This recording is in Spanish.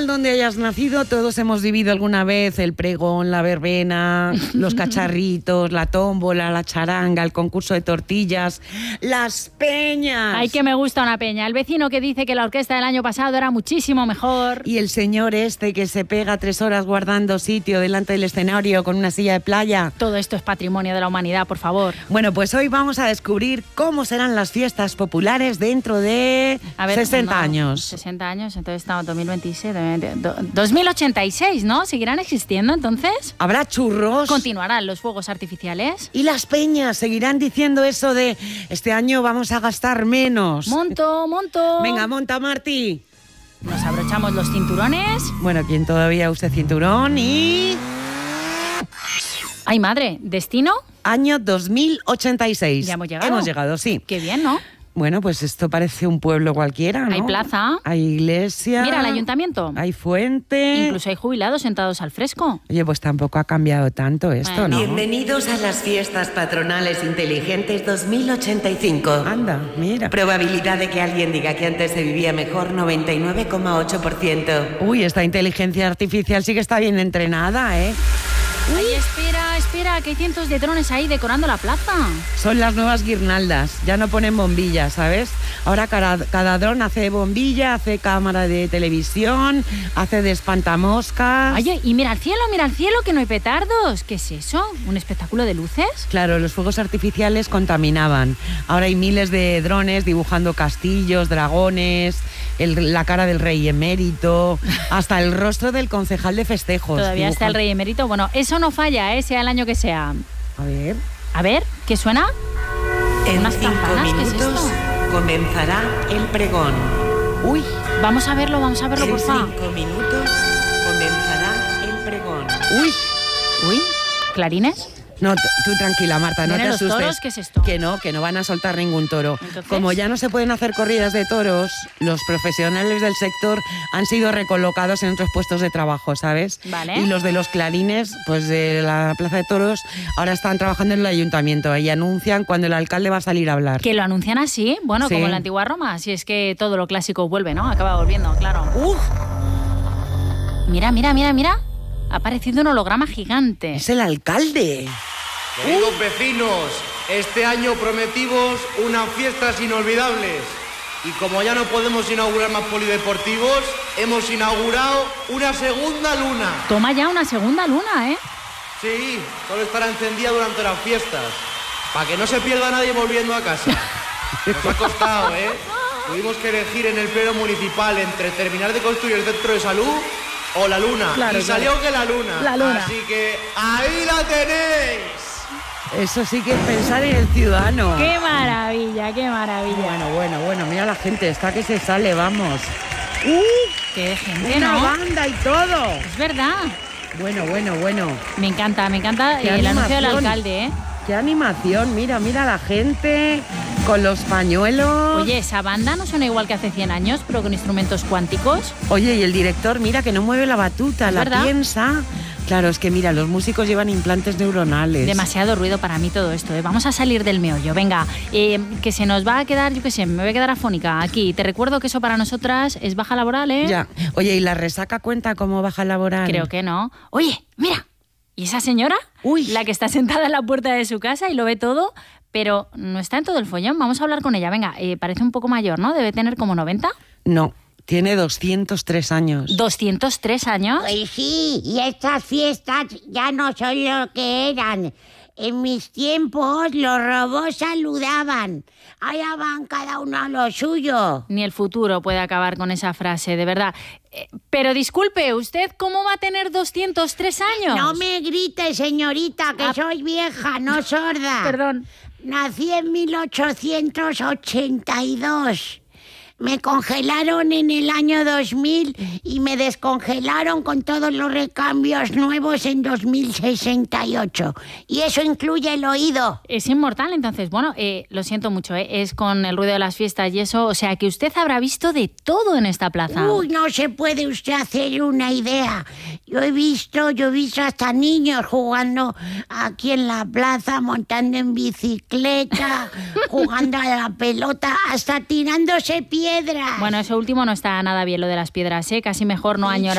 donde hayas nacido, todos hemos vivido alguna vez el pregón, la verbena, los cacharritos, la tómbola, la charanga, el concurso de tortillas, las peñas. Ay, que me gusta una peña. El vecino que dice que la orquesta del año pasado era muchísimo mejor. Y el señor este que se pega 3 horas guardando sitio delante del escenario con una silla de playa. Todo esto es patrimonio de la humanidad, por favor. Bueno, pues hoy vamos a descubrir cómo serán las fiestas populares dentro de 60 años. 60 años, entonces estamos en 2027, 2086, ¿no? ¿Seguirán existiendo entonces? ¿Habrá churros? ¿Continuarán los fuegos artificiales? ¿Y las peñas seguirán diciendo eso de este año vamos a gastar menos? Monto. Venga, monta, Martí. Nos abrochamos los cinturones. Bueno, quien todavía use cinturón y... ¡Ay, madre! ¿Destino? Año 2086. ¿Ya hemos llegado? Hemos llegado, sí. Qué bien, ¿no? Bueno, pues esto parece un pueblo cualquiera, ¿no? Hay plaza. Hay iglesia. Mira, el ayuntamiento. Hay fuente. Incluso hay jubilados sentados al fresco. Oye, pues tampoco ha cambiado tanto esto, Bueno. ¿no? Bienvenidos a las fiestas patronales inteligentes 2085. Anda, mira. Probabilidad de que alguien diga que antes se vivía mejor, 99,8%. Uy, esta inteligencia artificial sí que está bien entrenada, ¿eh? Ay, espera, que hay cientos de drones ahí decorando la plaza. Son las nuevas guirnaldas, ya no ponen bombillas, ¿sabes? Ahora cada dron hace bombilla, hace cámara de televisión, hace de espantamoscas. Oye, y mira al cielo, que no hay petardos. ¿Qué es eso? ¿Un espectáculo de luces? Claro, los fuegos artificiales contaminaban. Ahora hay miles de drones dibujando castillos, dragones, la cara del rey emérito, hasta el rostro del concejal de festejos. Todavía está el rey emérito. Bueno, eso no falla, sea el año que sea. A ver, ¿qué suena? En Unas 5 campanas, ¿qué es minutos esto? comenzará el pregón. Uy, Vamos a verlo, En por favor. 5 minutos comenzará el pregón. uy. ¿Clarines? No, tú tranquila, Marta, no te ¿Vienen los asustes. toros? ¿Qué es esto? Que no van a soltar ningún toro. ¿Entonces? Como ya no se pueden hacer corridas de toros, los profesionales del sector han sido recolocados en otros puestos de trabajo, ¿sabes? Vale. Y los de los clarines, pues de la Plaza de Toros, ahora están trabajando en el ayuntamiento y anuncian cuando el alcalde va a salir a hablar. ¿Que lo anuncian así? Bueno, Sí. como en la antigua Roma, si es que todo lo clásico vuelve, ¿no? Acaba volviendo, claro. Mira. Ha aparecido un holograma gigante. ¡Es el alcalde! Queridos vecinos, este año prometimos unas fiestas inolvidables. Y como ya no podemos inaugurar más polideportivos, hemos inaugurado una segunda luna. Toma ya una segunda luna, ¿eh? Sí, solo estará encendida durante las fiestas. Para que no se pierda nadie volviendo a casa. Nos ha costado, ¿eh? Tuvimos que elegir en el pleno municipal entre terminar de construir el centro de salud o la luna. Claro, y salió que la luna. La luna. Así que ahí la tenéis. Eso sí que es pensar en el ciudadano. ¡Qué maravilla, qué maravilla! Bueno, mira la gente, está que se sale, vamos. ¡Qué gente, ¡Una ¿no? banda y todo! Es verdad. Bueno. Me encanta Qué el anuncio del animación. alcalde, ¿eh? ¡Qué animación! Mira la gente con los pañuelos. Oye, esa banda no suena igual que hace 100 años, pero con instrumentos cuánticos. Oye, y el director, mira que no mueve la batuta, la ¿verdad? piensa. Claro, es que mira, los músicos llevan implantes neuronales. Demasiado ruido para mí todo esto, ¿eh? Vamos a salir del meollo. Venga, que se nos va a quedar, yo qué sé, me voy a quedar afónica aquí. Te recuerdo que eso para nosotras es baja laboral, ¿eh? Ya. Oye, ¿y la resaca cuenta como baja laboral? Creo que no. Oye, mira, ¿y esa señora? Uy. La que está sentada en la puerta de su casa y lo ve todo, pero no está en todo el follón. Vamos a hablar con ella. Venga, parece un poco mayor, ¿no? Debe tener como 90. No, tiene 203 años. 203 años. Pues sí, y estas fiestas ya no son lo que eran. En mis tiempos los robots saludaban. Allá van cada uno a lo suyo. Ni el futuro puede acabar con esa frase, de verdad. Pero disculpe, ¿usted cómo va a tener 203 años? No me grite, señorita, que soy vieja, no sorda. Perdón. Nací en 1882. Me congelaron en el año 2000 y me descongelaron con todos los recambios nuevos en 2068. Y eso incluye el oído. Es inmortal, entonces. Bueno, lo siento mucho, es con el ruido de las fiestas y eso. O sea, que usted habrá visto de todo en esta plaza. Uy, no se puede usted hacer una idea. Yo he visto hasta niños jugando aquí en la plaza, montando en bicicleta, jugando a la pelota, hasta tirándose piedras. Bueno, eso último no está nada bien, lo de las piedras, ¿eh? Casi mejor no añorar